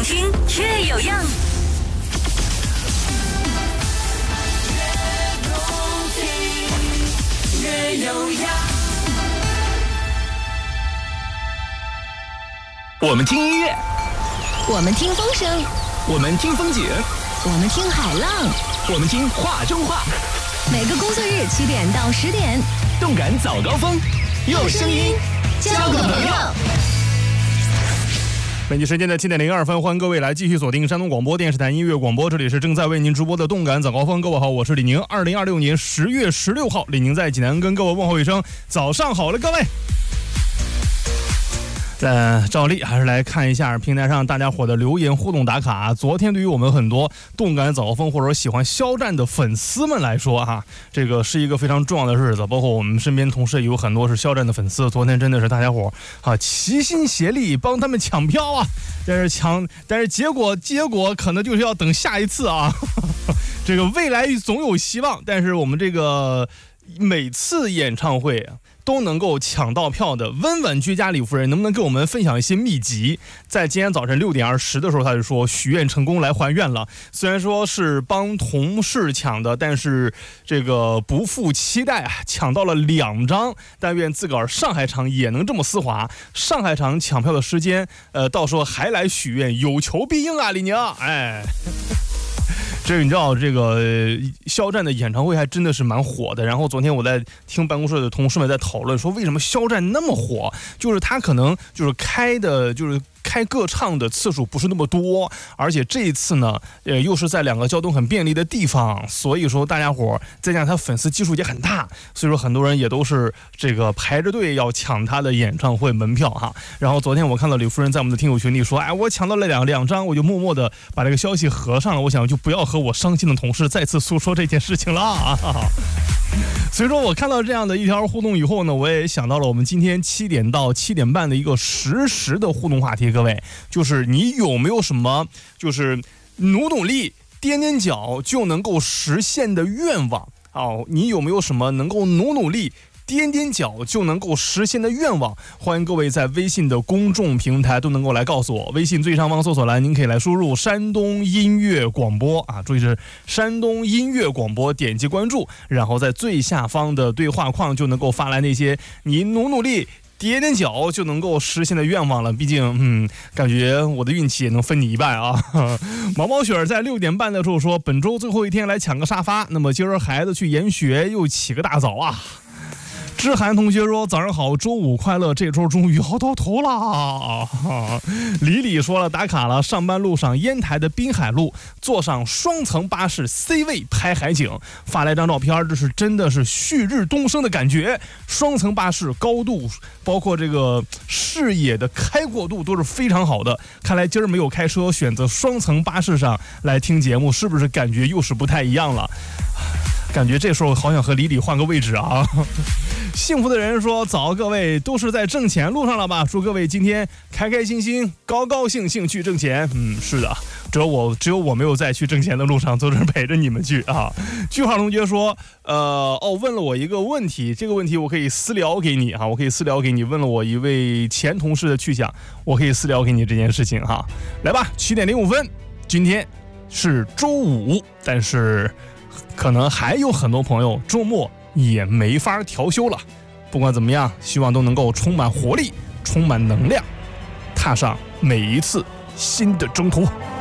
听越有样。越有样。 我们听音乐， 我们听风声， 我们听风景， 我们听海浪， 我们听话中话。 每个工作日7点到10点， 动感早高峰，用声音交个朋友。 北京时间的7点02分，欢迎各位来继续锁定山东广播电视台音乐广播，这里是正在为您直播的动感早高峰。各位好，我是李宁。2026年10月16号，李宁在济南跟各位问候一声早上好了，各位。照例还是来看一下平台上大家伙的留言互动打卡。昨天对于我们很多动感早高峰或者喜欢肖战的粉丝们来说哈，这个是一个非常重要的日子，包括我们身边同事也有很多是肖战的粉丝。昨天真的是大家伙齐心协力帮他们抢票啊，但是结果可能就是要等下一次啊。这个未来总有希望，但是我们这个每次演唱会都能够抢到票的温婉居家李夫人，能不能给我们分享一些秘籍？在今天早晨6点20的时候，他就说许愿成功来还愿了。虽然说是帮同事抢的，但是这个不负期待啊，抢到了2张。但愿自个儿上海场也能这么丝滑。上海场抢票的时间，到时候还来许愿，有求必应啊，李宁，哎。这个你知道，这个肖战的演唱会还真的是蛮火的。然后昨天我在听办公室的同事们在讨论说，为什么肖战那么火？就是他可能就是开个唱的次数不是那么多，而且这一次呢，又是在2个交通很便利的地方，所以说大家伙再加上他粉丝基数也很大，所以说很多人也都是这个排着队要抢他的演唱会门票哈。然后昨天我看到李夫人在我们的听友群里说，哎，我抢到了两张，我就默默的把这个消息合上了。我想就不要和我伤心的同事再次诉说这件事情了啊。所以说我看到这样的一条互动以后呢，我也想到了我们今天7点到7点半的一个实时的互动话题。各位，就是你有没有什么就是努力踮踮脚就能够实现的愿望你有没有什么能够努力踮踮脚就能够实现的愿望？欢迎各位在微信的公众平台都能够来告诉我。微信最上方搜索栏您可以来输入山东音乐广播注意是山东音乐广播，点击关注，然后在最下方的对话框就能够发来那些你努力踮踮脚就能够实现的愿望了。毕竟感觉我的运气也能分你一半啊。毛毛雪在6点半的时候说，本周最后一天来抢个沙发，那么今儿孩子去研学又起个大早啊。知涵同学说，早上好，周五快乐，这周终于熬到头了。李李说了，打卡了，上班路上烟台的滨海路，坐上双层巴士 C 位拍海景，发来张照片，这是真的是旭日东升的感觉。双层巴士高度包括这个视野的开阔度都是非常好的。看来今儿没有开车，选择双层巴士上来听节目，是不是感觉又是不太一样了？感觉这时候好想和李李换个位置啊。幸福的人说，早，各位都是在挣钱路上了吧？祝各位今天开开心心高高兴兴去挣钱。是的，只有我没有在去挣钱的路上，都是陪着你们去啊。句号同学说，问了我一个问题，这个问题我可以私聊给你我可以私聊给你，问了我一位前同事的去向，我可以私聊给你这件事情哈。来吧，7点05分，今天是周五，但是可能还有很多朋友周末也没法调休了。不管怎么样，希望都能够充满活力，充满能量，踏上每一次新的征途。